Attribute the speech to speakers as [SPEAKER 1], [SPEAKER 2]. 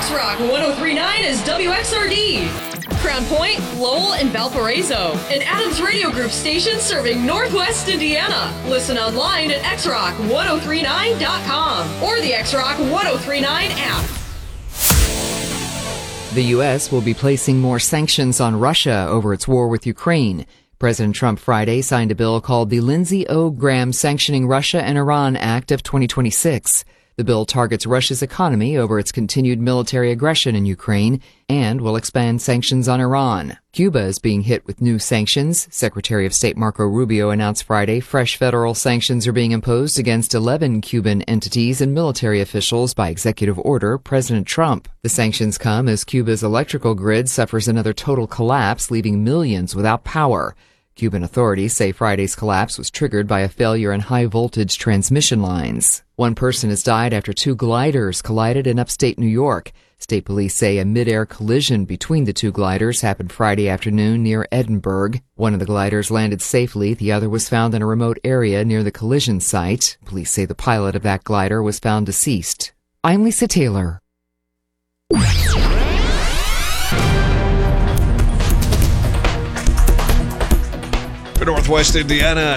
[SPEAKER 1] X-Rock 1039 is WXRD. Crown Point, Lowell, and Valparaiso. An Adams Radio Group station serving Northwest Indiana. Listen online at xrock1039.com or the X-Rock 1039 app.
[SPEAKER 2] The U.S. will be placing more sanctions on Russia over its war with Ukraine. President Trump Friday signed a bill called the Lindsey O. Graham Sanctioning Russia and Iran Act of 2026. The bill targets Russia's economy over its continued military aggression in Ukraine and will expand sanctions on Iran. Cuba is being hit with new sanctions. Secretary of State Marco Rubio announced Friday fresh federal sanctions are being imposed against 11 Cuban entities and military officials by executive order President Trump. The sanctions come as Cuba's electrical grid suffers another total collapse, leaving millions without power. Cuban authorities say Friday's collapse was triggered by a failure in high-voltage transmission lines. One person has died after two gliders collided in upstate New York. State police say a mid-air collision between the two gliders happened Friday afternoon near Edinburgh. One of the gliders landed safely. The other was found in a remote area near the collision site. Police say the pilot of that glider was found deceased. I'm Lisa Taylor.
[SPEAKER 3] For Northwest Indiana,